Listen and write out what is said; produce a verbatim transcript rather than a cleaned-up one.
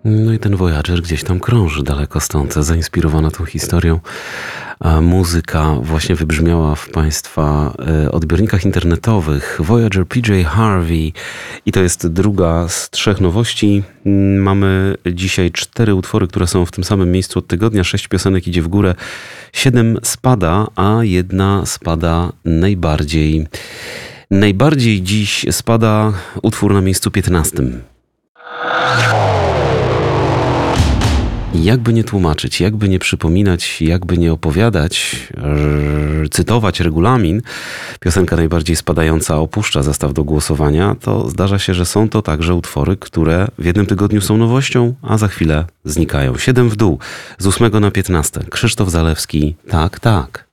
No i ten Voyager gdzieś tam krąży daleko stąd, zainspirowana tą historią. A muzyka właśnie wybrzmiała w Państwa e, odbiornikach internetowych. Voyager, P J Harvey i to jest druga z trzech nowości. Mamy dzisiaj cztery utwory, które są w tym samym miejscu od tygodnia. Sześć piosenek idzie w górę, siedem spada, a jedna spada najbardziej. Najbardziej dziś spada utwór na miejscu piętnastym. Jakby nie tłumaczyć, jakby nie przypominać, jakby nie opowiadać, r- cytować regulamin, piosenka najbardziej spadająca opuszcza zestaw do głosowania, to zdarza się, że są to także utwory, które w jednym tygodniu są nowością, a za chwilę znikają. Siedem w dół, z ósmego na piętnaste. Krzysztof Zalewski, tak, tak.